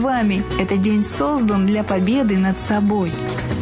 вами. Этот день создан для победы над собой.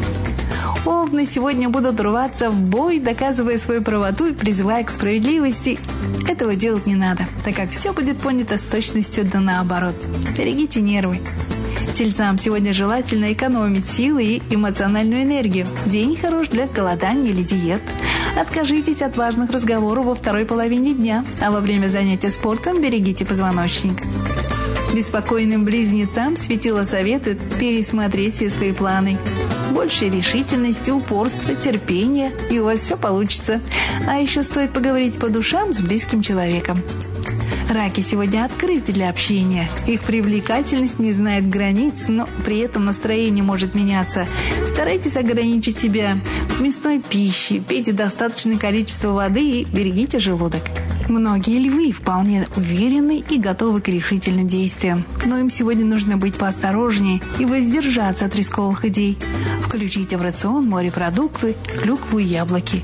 Овны сегодня будут рваться в бой, доказывая свою правоту и призывая к справедливости. Этого делать не надо, так как все будет понято с точностью да наоборот. Берегите нервы. Тельцам сегодня желательно экономить силы и эмоциональную энергию. День хорош для голодания или диет. Откажитесь от важных разговоров во второй половине дня, а во время занятия спортом берегите позвоночник. Беспокойным близнецам светило советует пересмотреть все свои планы. Больше решительности, упорства, терпения, и у вас все получится. А еще стоит поговорить по душам с близким человеком. Раки сегодня открыты для общения. Их привлекательность не знает границ, но при этом настроение может меняться. Старайтесь ограничить себя в мясной пище, пейте достаточное количество воды и берегите желудок. Многие львы вполне уверены и готовы к решительным действиям. Но им сегодня нужно быть поосторожнее и воздержаться от рисковых идей. Включите в рацион морепродукты, клюкву и яблоки.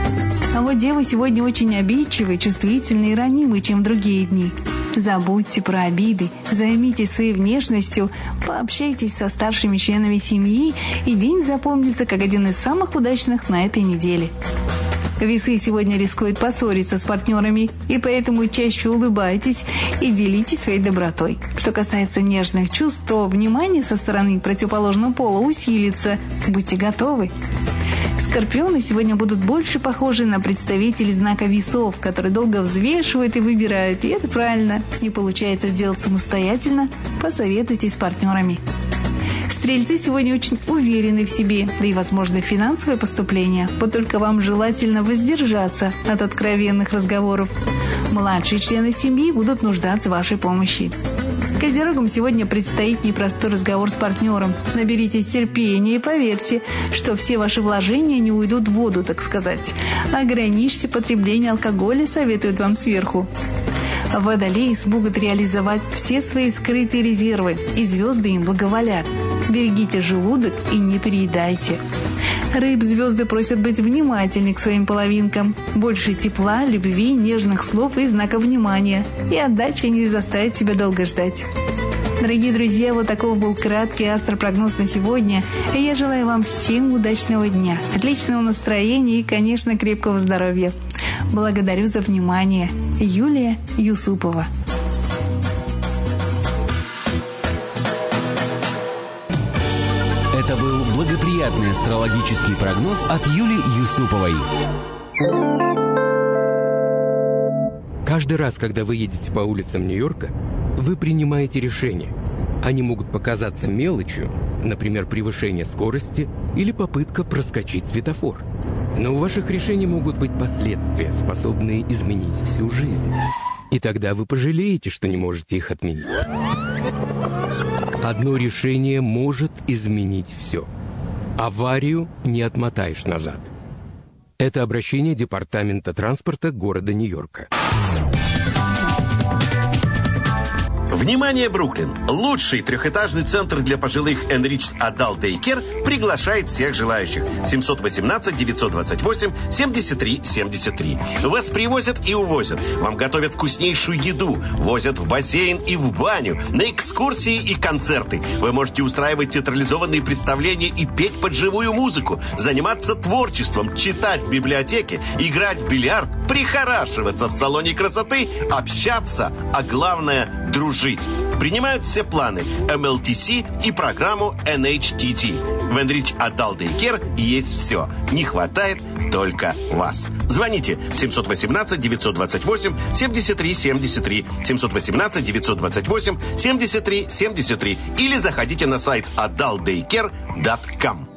А вот девы сегодня очень обидчивы, чувствительны и ранимы, чем в другие дни. Забудьте про обиды, займитесь своей внешностью, пообщайтесь со старшими членами семьи, и день запомнится как один из самых удачных на этой неделе. Весы сегодня рискуют поссориться с партнерами, и поэтому чаще улыбайтесь и делитесь своей добротой. Что касается нежных чувств, то внимание со стороны противоположного пола усилится. Будьте готовы. Скорпионы сегодня будут больше похожи на представителей знака весов, которые долго взвешивают и выбирают. И это правильно. Не получается сделать самостоятельно? Посоветуйтесь с партнерами. Стрельцы сегодня очень уверены в себе, да и, возможно, финансовое поступление. Вот только вам желательно воздержаться от откровенных разговоров. Младшие члены семьи будут нуждаться в вашей помощи. Козерогам сегодня предстоит непростой разговор с партнером. Наберитесь терпения и поверьте, что все ваши вложения не уйдут в воду, так сказать. Ограничьте потребление алкоголя, советуют вам сверху. Водолеи смогут реализовать все свои скрытые резервы, и звезды им благоволят. Берегите желудок и не переедайте. Рыб звезды просят быть внимательны к своим половинкам. Больше тепла, любви, нежных слов и знаков внимания. И отдача не заставит себя долго ждать. Дорогие друзья, вот таков был краткий астропрогноз на сегодня. И я желаю вам всем удачного дня, отличного настроения и, конечно, крепкого здоровья. Благодарю за внимание. Юлия Юсупова. Это был благоприятный астрологический прогноз от Юлии Юсуповой. Каждый раз, когда вы едете по улицам Нью-Йорка, вы принимаете решения. Они могут показаться мелочью, например, превышение скорости или попытка проскочить светофор. Но у ваших решений могут быть последствия, способные изменить всю жизнь. И тогда вы пожалеете, что не можете их отменить. Одно решение может изменить все. Аварию не отмотаешь назад. Это обращение Департамента транспорта города Нью-Йорка. Внимание, Бруклин! Лучший трехэтажный центр для пожилых Enriched Adult Daycare приглашает всех желающих. 718-928-73-73. Вас привозят и увозят. Вам готовят вкуснейшую еду. Возят в бассейн и в баню. На экскурсии и концерты. Вы можете устраивать театрализованные представления и петь под живую музыку. Заниматься творчеством, читать в библиотеке, играть в бильярд, прихорашиваться в салоне красоты, общаться, а главное – дружить. Принимают все планы MLTC и программу NHTT. В Enriched Adult Daycare есть все. Не хватает только вас. Звоните 718-928-73-73, 718-928-73-73 или заходите на сайт adultdaycare.com.